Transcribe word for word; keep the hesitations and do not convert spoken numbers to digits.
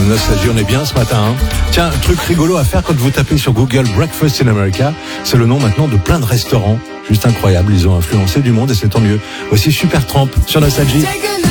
Nostalgie, on est bien ce matin. Hein. Tiens, truc rigolo à faire quand vous tapez sur Google Breakfast in America, c'est le nom maintenant de plein de restaurants. Juste incroyable, ils ont influencé du monde et c'est tant mieux. Voici Supertramp sur Nostalgie.